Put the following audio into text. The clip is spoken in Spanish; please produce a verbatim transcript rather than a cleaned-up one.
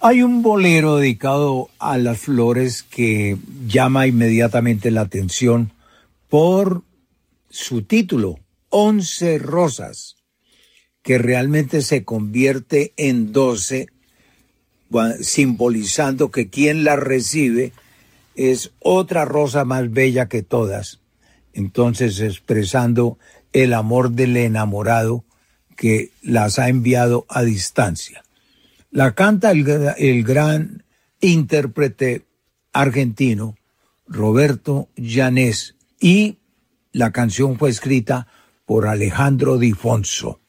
Hay un bolero dedicado a las flores que llama inmediatamente la atención por su título, Once Rosas, que realmente se convierte en doce, simbolizando que quien la recibe es otra rosa más bella que todas. Entonces, expresando el amor del enamorado que las ha enviado a distancia. La canta el, el gran intérprete argentino Roberto Llanés y la canción fue escrita por Alejandro Di Fonso.